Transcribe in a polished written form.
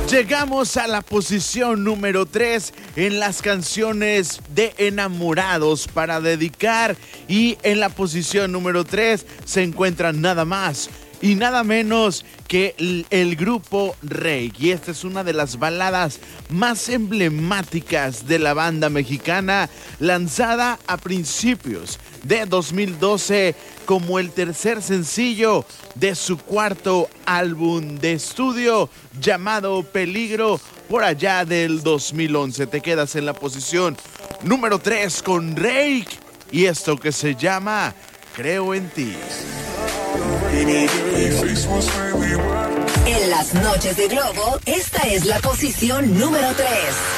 Llegamos a la posición número 3 en las canciones de enamorados para dedicar, y en la posición número 3 se encuentran nada más y nada menos que el grupo Rake, y esta es una de las baladas más emblemáticas de la banda mexicana, lanzada a principios de 2012 como el tercer sencillo de su cuarto álbum de estudio llamado Peligro, por allá del 2011. Te quedas en la posición número 3 con Rake y esto que se llama Creo en ti. En las noches de Globo, esta es la posición número 3.